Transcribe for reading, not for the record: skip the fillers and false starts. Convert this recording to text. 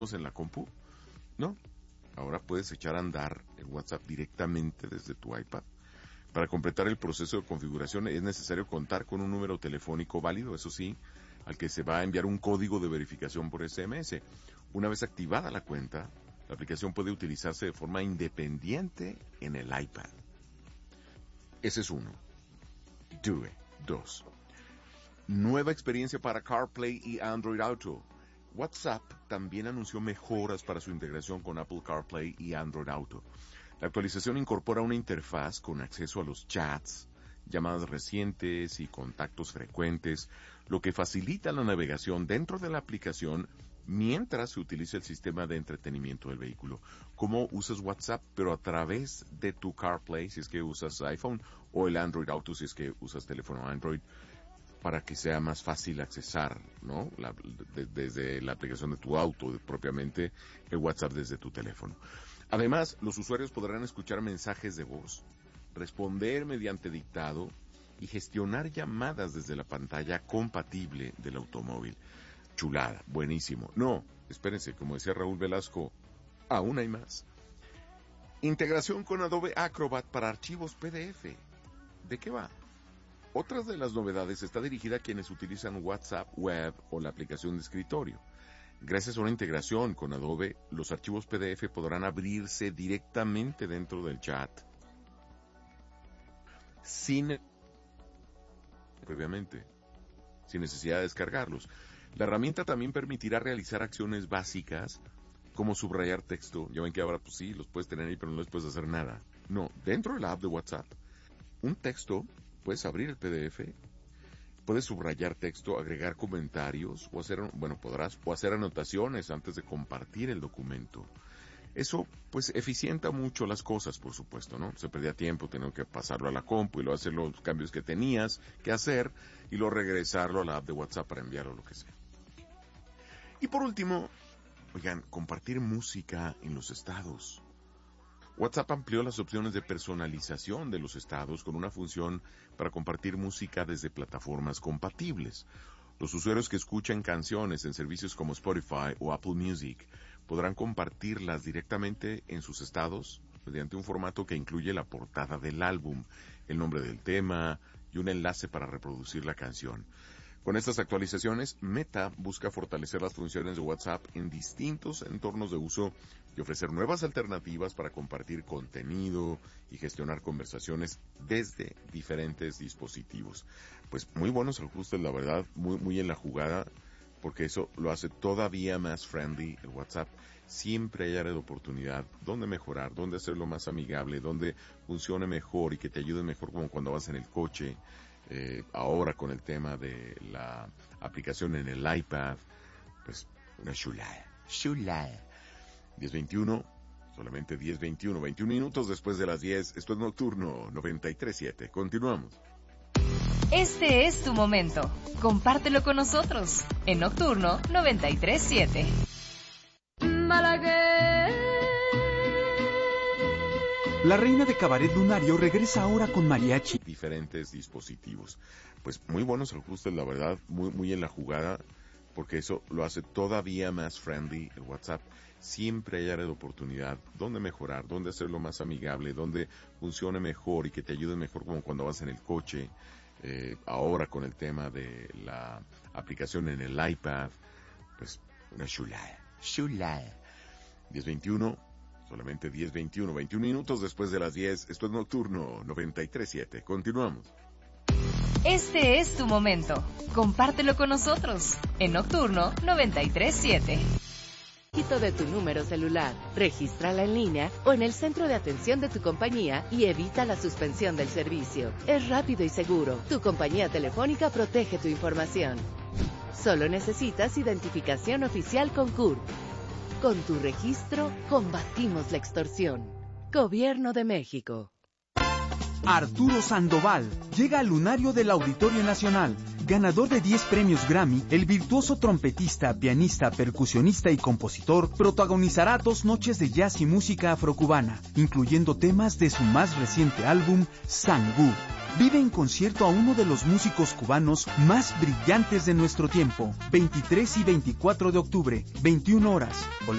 en la compu, ¿no? Ahora puedes echar a andar el WhatsApp directamente desde tu iPad. Para completar el proceso de configuración es necesario contar con un número telefónico válido, eso sí, al que se va a enviar un código de verificación por SMS. Una vez activada la cuenta, la aplicación puede utilizarse de forma independiente en el iPad. Ese es uno. Do it. 2. Nueva experiencia para CarPlay y Android Auto. WhatsApp también anunció mejoras para su integración con Apple CarPlay y Android Auto. La actualización incorpora una interfaz con acceso a los chats, llamadas recientes y contactos frecuentes, lo que facilita la navegación dentro de la aplicación mientras se utiliza el sistema de entretenimiento del vehículo. ¿Cómo usas WhatsApp? Pero a través de tu CarPlay, si es que usas iPhone, o el Android Auto, si es que usas teléfono Android, para que sea más fácil accesar, ¿no? Desde la aplicación de tu auto, propiamente el WhatsApp desde tu teléfono. Además, los usuarios podrán escuchar mensajes de voz, responder mediante dictado y gestionar llamadas desde la pantalla compatible del automóvil. Chulada, buenísimo. No, espérense, como decía Raúl Velasco, aún hay más. Integración con Adobe Acrobat para archivos PDF. ¿De qué va? Otra de las novedades está dirigida a quienes utilizan WhatsApp Web o la aplicación de escritorio. Gracias a una integración con Adobe, los archivos PDF podrán abrirse directamente dentro del chat previamente, sin necesidad de descargarlos. La herramienta también permitirá realizar acciones básicas como subrayar texto. Ya ven que ahora pues sí, los puedes tener ahí, pero no les puedes hacer nada. No, dentro de la app de WhatsApp, un texto, puedes abrir el PDF, puedes subrayar texto, agregar comentarios o hacer anotaciones antes de compartir el documento. Eso, pues, eficienta mucho las cosas, por supuesto, ¿no? Se perdía tiempo, tener que pasarlo a la compu y luego hacer los cambios que tenías que hacer y luego regresarlo a la app de WhatsApp para enviarlo, lo que sea. Y por último, oigan, compartir música en los estados. WhatsApp amplió las opciones de personalización de los estados con una función para compartir música desde plataformas compatibles. Los usuarios que escuchan canciones en servicios como Spotify o Apple Music podrán compartirlas directamente en sus estados mediante un formato que incluye la portada del álbum, el nombre del tema y un enlace para reproducir la canción. Con estas actualizaciones, Meta busca fortalecer las funciones de WhatsApp en distintos entornos de uso y ofrecer nuevas alternativas para compartir contenido y gestionar conversaciones desde diferentes dispositivos. Pues muy buenos ajustes, la verdad, muy en la jugada, porque eso lo hace todavía más friendly el WhatsApp. Siempre hay área de oportunidad, donde mejorar, donde hacerlo más amigable, donde funcione mejor y que te ayude mejor, como cuando vas en el coche. Ahora con el tema de la aplicación en el iPad, pues una chulada. 10:21, solamente 10:21, 21 minutos después de las 10. Esto es Nocturno 93.7. Continuamos. Este es tu momento. Compártelo con nosotros en Nocturno 93.7. La reina de cabaret lunario regresa ahora con mariachi. Diferentes dispositivos. Pues muy buenos ajustes, la verdad, muy en la jugada, porque eso lo hace todavía más friendly el WhatsApp. Siempre hay área de oportunidad, donde mejorar, donde hacerlo más amigable, donde funcione mejor y que te ayude mejor, como cuando vas en el coche. Ahora con el tema de la aplicación en el iPad, pues una chulada. 10:21, solamente 10:21, 21 minutos después de las 10. Esto es Nocturno 93.7. Continuamos. Este es tu momento. Compártelo con nosotros en Nocturno 93.7. De tu número celular, regístrala en línea o en el centro de atención de tu compañía y evita la suspensión del servicio. Es rápido y seguro. Tu compañía telefónica protege tu información. Solo necesitas identificación oficial con CURP. Con tu registro, combatimos la extorsión. Gobierno de México. Arturo Sandoval llega al lunario del Auditorio Nacional. Ganador de 10 premios Grammy, el virtuoso trompetista, pianista, percusionista y compositor protagonizará 2 noches de jazz y música afrocubana, incluyendo temas de su más reciente álbum, Sangú. Vive en concierto a uno de los músicos cubanos más brillantes de nuestro tiempo, 23 y 24 de octubre, 21 horas.